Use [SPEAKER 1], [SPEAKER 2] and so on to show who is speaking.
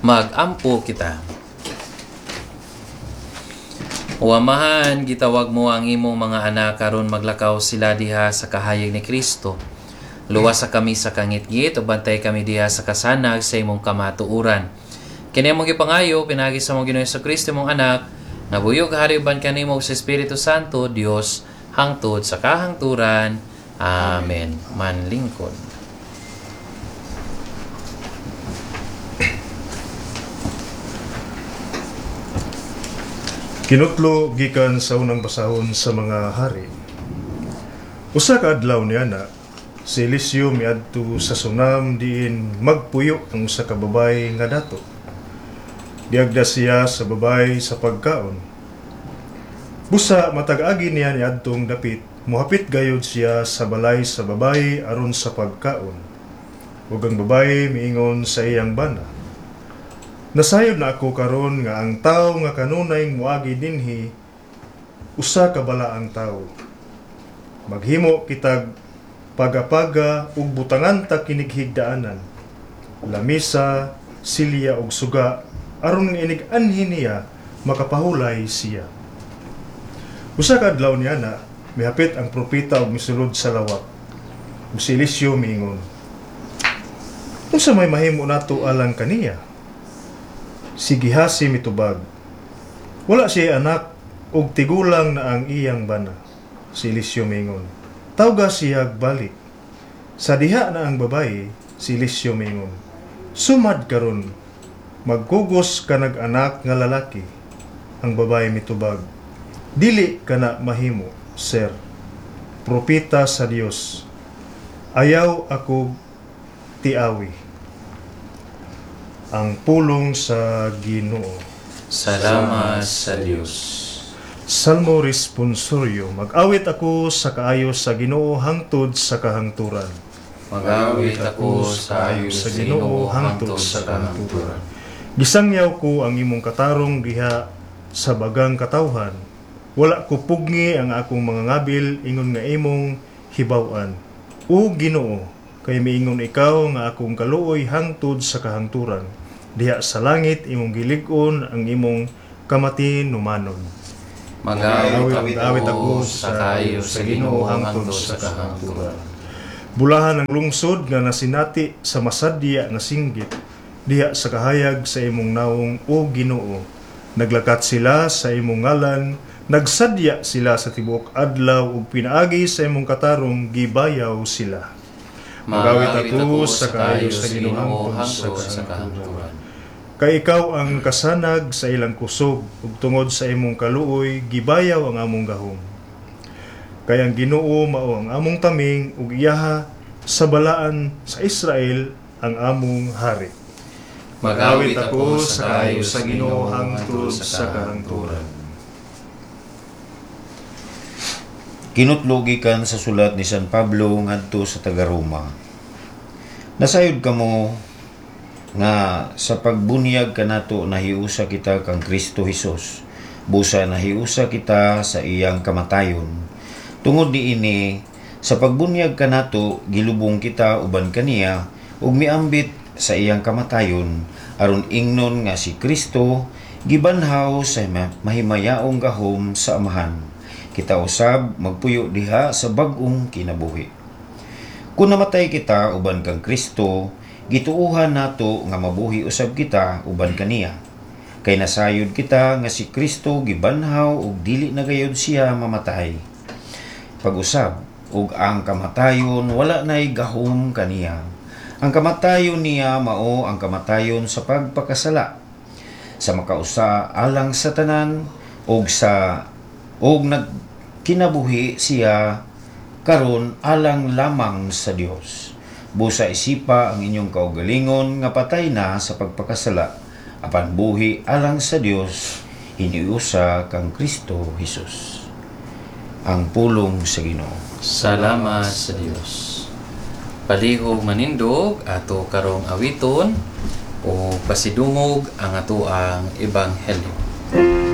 [SPEAKER 1] Magampo kita. O Amahan, gitawag mo ang imong mga anak karon maglakaw sila diha sa kahayag ni Kristo. Luwas sa kami sa kangitgit o bantay kami diha sa kasanag sa imong kamatuuran. Kini mong gipangayo pinagi sa mong Ginoong Kristo mong anak, nabuyog hariban kanimo sa Espiritu Santo, Dios hangtod sa kahangturan. Amen. Manlingkod.
[SPEAKER 2] Kinutlo gikan sa unang basahon sa mga hari. Usa ka adlaw niana, si Eliseo miadto sa sunam diin magpuyo ang usa ka babay nga dato. Diagda siya sa babay sa pagkaon. Busa matag-agi niya niadtong dapit, muhapit gayud siya sa balay sa babay aron sa pagkaon. Ug ang babay miingon sa iyang bana, nasayod na ako karon nga ang tawo nga kanunay muagi dinhi usa ka balaang tawo. Maghimo kitag pagapaga ug butangan ta kinig higdaanan, lamisa, silya ug suga aron inig-anhin niya makapahulay siya. Usa ka adlaw niana mihapit ang propeta ug misulod sa lawak. Ug si Eliseo miingon, unsa may mahimo nato alang kaniya? Si Gihasi mitubag, wala siya anak ug tigulang na ang iyang bana. Si Eliseo mingon, tawga siya balik. Sa diha na ang babae, si Eliseo mingon, sumad karon, magkugos ka nag-anak nga lalaki. Ang babae mitubag, dili ka na mahimo, sir. Propeta sa Dios, ayaw ako tiawi. Ang pulong sa Ginoo.
[SPEAKER 1] Salamat sa Dios.
[SPEAKER 2] Salmo responsorio. Mag-awit ako sa kaayos sa Ginoo hangtod sa kahangturan.
[SPEAKER 1] Mag-awit ako sa ayos sa Ginoo hangtod sa kahangturan.
[SPEAKER 2] Gisangyaw ko ang imong katarong diha sa bagang katawhan. Wala ko pugni ang akong mga ngabil ingon nga imong hibaw-an. O Ginoo, kay miingon ikaw nga akong kaluoy hangtod sa kahangturan. Diha sa langit imong gilig-on ang imong kamatinumanon.
[SPEAKER 1] Mag-awit ako sa kaayos sa Ginoo hangtod sa kahangturan.
[SPEAKER 2] Bulahan ang lungsod nga nasinati sa masadya nga singgit diha sa kahayag sa imong nawong o Ginoo. Naglakat sila sa imong ngalan, nagsadya sila sa tibuok adlaw ug pinaagi sa imong katarong gibayaw sila. Mag-awit ako sa kaayos sa Ginoo hangtod sa kahangturan. Kay ikaw ang kasanag sa ilang kusog ug tungod sa imong kaluoy gibayaw ang among gahom. Kay ang Ginoo mao ang among taming ug iyaha sa balaan sa Israel ang among hari. Mag-awit ako sa kaayos sa Ginoo hangtod sa kahangturan.
[SPEAKER 3] Kinutlogikan sa sulat ni San Pablo ngadto sa taga-Roma. Nasayod kamo nga sa pagbunyag kanato nahiusa kita kang Kristo Hesus. Busa nahiusa kita sa iyang kamatayon. Tungod niini sa pagbunyag kanato gilubong kita uban kaniya ug miambit sa iyang kamatayon aron ingnon nga si Kristo gibanhaw sa mahimayaong gahom sa Amahan. Kita usab magpuyo diha sa bag-ong kinabuhi. Kung namatay kita uban kang Kristo, gituuhan nato nga mabuhi usab kita uban kaniya. Kay nasayod kita nga si Kristo gibanhaw ug dili na gayud siya mamatay. Pag-usab ug ang kamatayon wala nay gahom kaniya. Ang kamatayon niya mao ang kamatayon sa pagpakasala. Sa makausa alang sa tanan ug nagkinabuhi siya karon alang lamang sa Dios. Busa isipa ang inyong kaugalingon nga patay na sa pagpakasala, apan buhi alang sa Dios, hiniusa kang Kristo Hesus. Ang pulong sa Ginoo.
[SPEAKER 1] Salamat sa Dios. Palihog manindog ato karong awiton o pasidungog ang ato ang ebanghelyo.